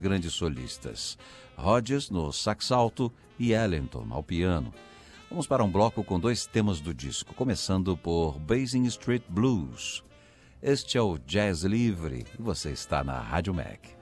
grandes solistas, Rodgers no sax alto e Ellington ao piano. Vamos para um bloco com 2 temas do disco, começando por Basin Street Blues. Este é o Jazz Livre e você está na Rádio Mac.